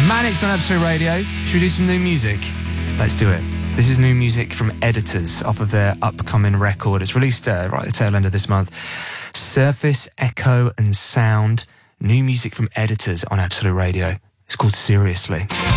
Mannix on Absolute Radio. Should we do some new music? Let's do it. This is new music from Editors off of their upcoming record. It's released right at the tail end of this month. Surface, Echo and Sound. New music from Editors on Absolute Radio. It's called Seriously.